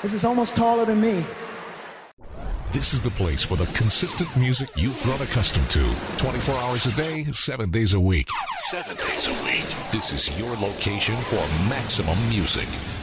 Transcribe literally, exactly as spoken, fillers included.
This is almost taller than me. This is the place for the consistent music you've grown accustomed to. twenty-four hours a day, seven days a week. Seven days a week. This is your location for maximum music.